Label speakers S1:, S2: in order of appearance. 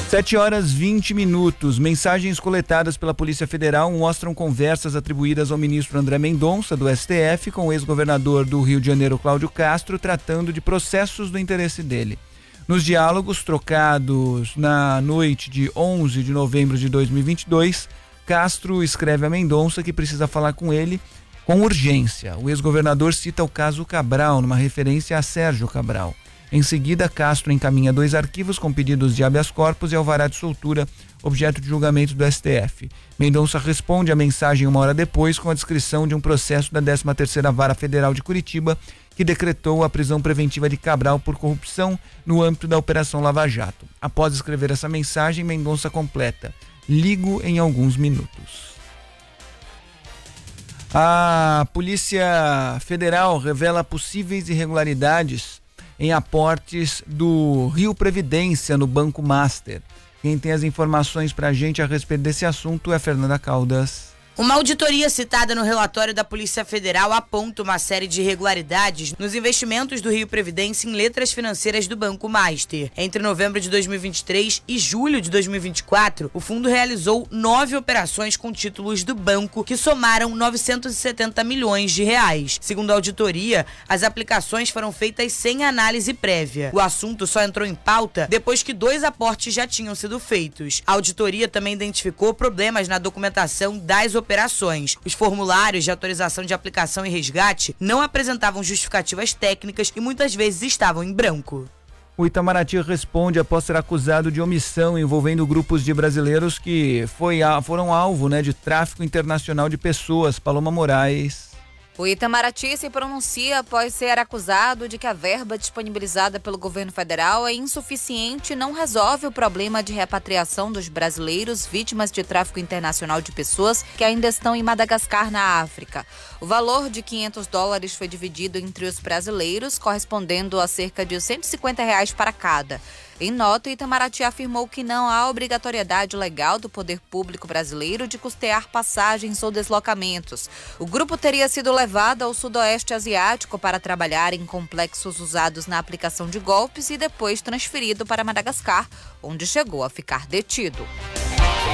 S1: 7h20. Mensagens coletadas pela Polícia Federal mostram conversas atribuídas ao ministro André Mendonça, do STF, com o ex-governador do Rio de Janeiro, Cláudio Castro, tratando de processos do interesse dele. Nos diálogos trocados na noite de 11 de novembro de 2022, Castro escreve a Mendonça que precisa falar com ele com urgência. O ex-governador cita o caso Cabral, numa referência a Sérgio Cabral. Em seguida, Castro encaminha 2 arquivos com pedidos de habeas corpus e alvará de soltura, objeto de julgamento do STF. Mendonça responde a mensagem 1 hora depois com a descrição de um processo da 13ª Vara Federal de Curitiba, que decretou a prisão preventiva de Cabral por corrupção no âmbito da Operação Lava Jato. Após escrever essa mensagem, Mendonça completa: ligo em alguns minutos. A Polícia Federal revela possíveis irregularidades em aportes do Rio Previdência no Banco Master. Quem tem as informações pra gente a respeito desse assunto é a Fernanda Caldas.
S2: Uma auditoria citada no relatório da Polícia Federal aponta uma série de irregularidades nos investimentos do Rio Previdência em letras financeiras do Banco Master. Entre novembro de 2023 e julho de 2024, o fundo realizou 9 operações com títulos do banco que somaram 970 milhões de reais. Segundo a auditoria, as aplicações foram feitas sem análise prévia. O assunto só entrou em pauta depois que 2 aportes já tinham sido feitos. A auditoria também identificou problemas na documentação das operações. Os formulários de autorização de aplicação e resgate não apresentavam justificativas técnicas e muitas vezes estavam em branco.
S1: O Itamaraty responde após ser acusado de omissão envolvendo grupos de brasileiros que foram alvo, de tráfico internacional de pessoas. Paloma Moraes.
S3: O Itamaraty se pronuncia após ser acusado de que a verba disponibilizada pelo governo federal é insuficiente e não resolve o problema de repatriação dos brasileiros vítimas de tráfico internacional de pessoas que ainda estão em Madagascar, na África. O valor de $500 foi dividido entre os brasileiros, correspondendo a cerca de R$150 para cada. Em nota, o Itamaraty afirmou que não há obrigatoriedade legal do poder público brasileiro de custear passagens ou deslocamentos. O grupo teria sido levado ao Sudoeste Asiático para trabalhar em complexos usados na aplicação de golpes e depois transferido para Madagascar, onde chegou a ficar detido.